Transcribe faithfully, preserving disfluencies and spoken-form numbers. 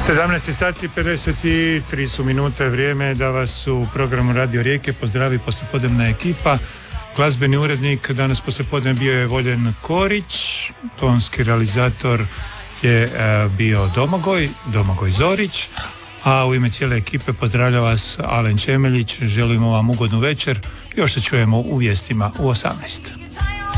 sedamnaest sati i pedeset tri su minute, vrijeme da vas u programu Radio Rijeke pozdravi poslijepodnevna ekipa. Glazbeni urednik danas poslijepodne bio je Voljen Korić, tonski realizator je e, bio Domagoj, Domagoj Zorić, a u ime cijele ekipe pozdravlja vas Alen Čemeljić, želimo vam ugodnu večer, još se čujemo u vijestima u osamnaest.